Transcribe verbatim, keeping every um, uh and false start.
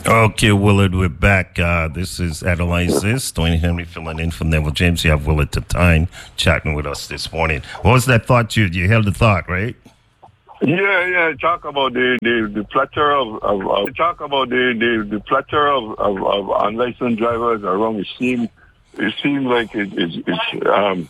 Okay, Willard, we're back. Uh, this is Analyze This. Dwayne Henry filling in for Neville James. You have Willard Tatine chatting with us this morning. What was that thought? You you held the thought, right? Yeah, yeah. Talk about the the, the plethora of, of, of talk about the the, the plethora of, of, of unlicensed drivers around. It seems it seems like it, it's it's um